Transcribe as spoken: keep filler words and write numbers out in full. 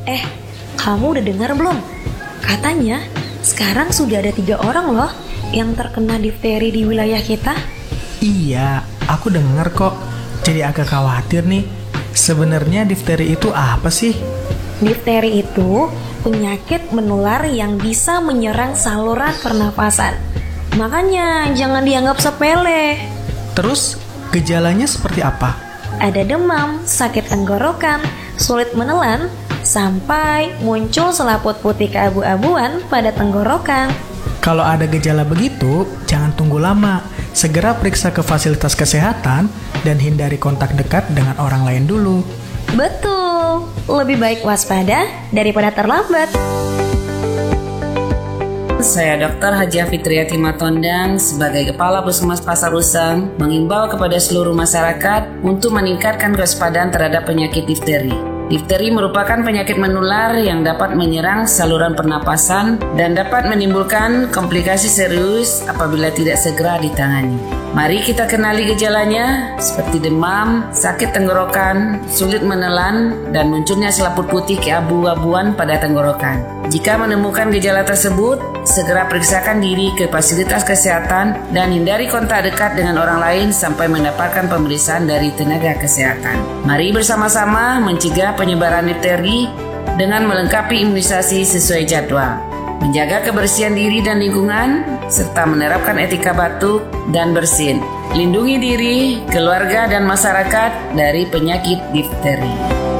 Eh, kamu udah dengar belum? Katanya sekarang sudah ada tiga orang loh yang terkena difteri di wilayah kita. Iya, aku dengar kok. Jadi agak khawatir nih. Sebenarnya difteri itu apa sih? Difteri itu penyakit menular yang bisa menyerang saluran pernapasan. Makanya jangan dianggap sepele. Terus gejalanya seperti apa? Ada demam, sakit tenggorokan, sulit menelan, sampai muncul selaput putih keabu-abuan pada tenggorokan. Kalau ada gejala begitu, jangan tunggu lama. Segera periksa ke fasilitas kesehatan dan hindari kontak dekat dengan orang lain dulu. Betul, lebih baik waspada daripada terlambat. Saya Dokter Hajah Fitriati Matondang sebagai Kepala Puskesmas Pasar Usang mengimbau kepada seluruh masyarakat untuk meningkatkan kewaspadaan terhadap penyakit difteri. Difteri merupakan penyakit menular yang dapat menyerang saluran pernapasan dan dapat menimbulkan komplikasi serius apabila tidak segera ditangani. Mari kita kenali gejalanya seperti demam, sakit tenggorokan, sulit menelan, dan munculnya selaput putih keabu-abuan pada tenggorokan. Jika menemukan gejala tersebut, segera periksakan diri ke fasilitas kesehatan dan hindari kontak dekat dengan orang lain sampai mendapatkan pemeriksaan dari tenaga kesehatan. Mari bersama-sama mencegah penyebaran difteri dengan melengkapi imunisasi sesuai jadwal, menjaga kebersihan diri dan lingkungan, serta menerapkan etika batuk dan bersin. Lindungi diri, keluarga, dan masyarakat dari penyakit difteri.